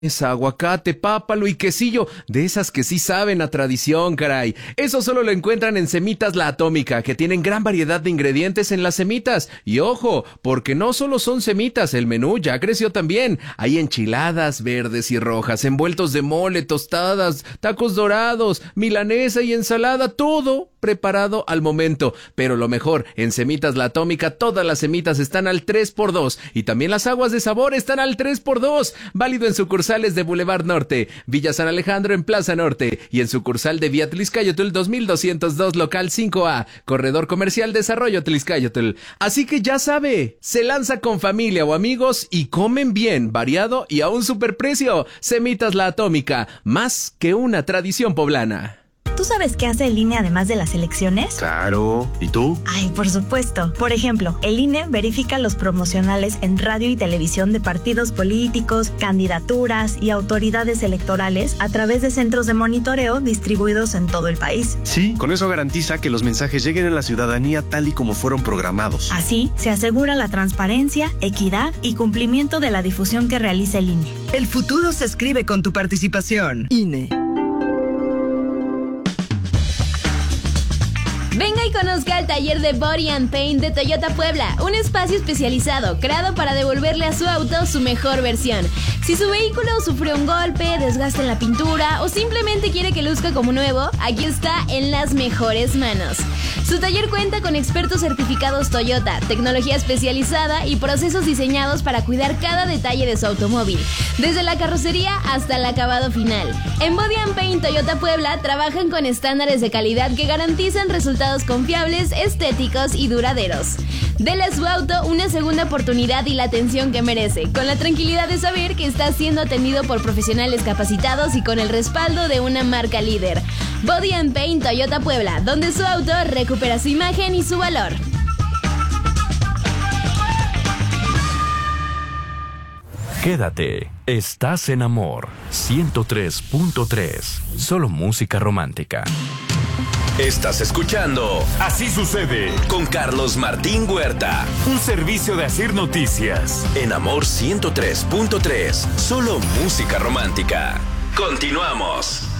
aguacate, pápalo y quesillo, de esas que sí saben a tradición, caray. Eso solo lo encuentran en Semitas La Atómica, que tienen gran variedad de ingredientes en las semitas. Y ojo, porque no solo son semitas, el menú ya creció también. Hay enchiladas verdes y rojas, envueltos de mole, tostadas, tacos dorados, milanesa y ensalada, todo preparado al momento. Pero lo mejor, en Semitas La Atómica todas las semitas están al 3x2 y también las aguas de sabor están al 3x2. Válido en sucursales de Boulevard Norte, Villa San Alejandro en Plaza Norte y en sucursal de Vía Tliscayotl 2202 local 5A, Corredor Comercial Desarrollo Tliscayotl. Así que ya sabe, se lanza con familia o amigos y comen bien, variado y a un superprecio. Semitas La Atómica, más que una tradición poblana. ¿Tú sabes qué hace el INE además de las elecciones? Claro. ¿Y tú? Ay, por supuesto. Por ejemplo, el INE verifica los promocionales en radio y televisión de partidos políticos, candidaturas y autoridades electorales a través de centros de monitoreo distribuidos en todo el país. Sí, con eso garantiza que los mensajes lleguen a la ciudadanía tal y como fueron programados. Así, se asegura la transparencia, equidad y cumplimiento de la difusión que realiza el INE. El futuro se escribe con tu participación. INE. Venga y conozca el taller de Body and Paint de Toyota Puebla, un espacio especializado creado para devolverle a su auto su mejor versión. Si su vehículo sufrió un golpe, desgaste en la pintura o simplemente quiere que luzca como nuevo, aquí está en las mejores manos. Su taller cuenta con expertos certificados Toyota, tecnología especializada y procesos diseñados para cuidar cada detalle de su automóvil, desde la carrocería hasta el acabado final. En Body and Paint Toyota Puebla trabajan con estándares de calidad que garantizan resultados confiables, estéticos y duraderos. Dele a su auto una segunda oportunidad y la atención que merece, con la tranquilidad de saber que está siendo atendido por profesionales capacitados y con el respaldo de una marca líder. Body and Paint Toyota Puebla, donde su auto recupera su imagen y su valor. Quédate, estás en Amor 103.3, solo música romántica. Estás escuchando Así sucede con Carlos Martín Huerta. Un servicio de Asir Noticias. En Amor 103.3, solo música romántica. Continuamos.